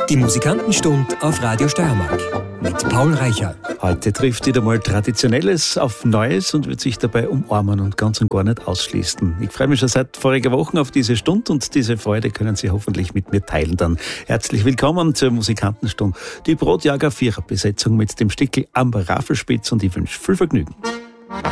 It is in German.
Die Musikantenstunde auf Radio Steiermark mit Paul Reicher. Heute trifft wieder mal Traditionelles auf Neues und wird sich dabei umarmen und ganz und gar nicht ausschließen. Ich freue mich schon seit voriger Woche auf diese Stunde und diese Freude können Sie hoffentlich mit mir teilen dann. Herzlich willkommen zur Musikantenstunde. Die Brotjager Viererbesetzung mit dem Stickel am Raffelspitz und ich wünsche viel Vergnügen.